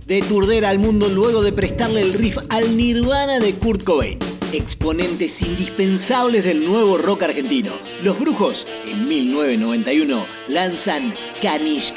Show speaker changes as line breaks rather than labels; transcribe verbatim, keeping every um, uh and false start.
de Turder al mundo luego de prestarle el riff al Nirvana de Kurt Cobain. Exponentes indispensables del nuevo rock argentino. Los Brujos, en mil novecientos noventa y uno, lanzan Canillta.